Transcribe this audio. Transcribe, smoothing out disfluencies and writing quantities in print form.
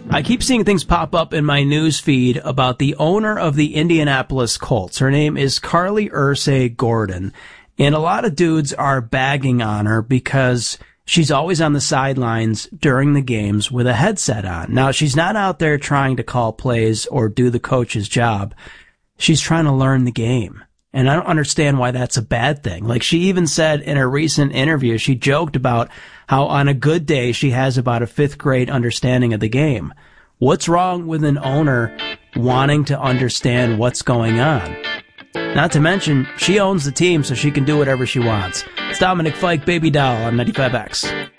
I keep seeing things pop up in my news feed about the owner of the Indianapolis Colts. Her name is Carly Ursay Gordon. And a lot of dudes are bagging on her because she's always on the sidelines during the games with a headset on. Now, she's not out there trying to call plays or do the coach's job. She's trying to learn the game. And I don't understand why that's a bad thing. Like, she even said in a recent interview, she joked about how on a good day she has about a fifth grade understanding of the game. What's wrong with an owner wanting to understand what's going on? Not to mention, she owns the team, so she can do whatever she wants. It's Dominic Fike, Baby Doll on 95X.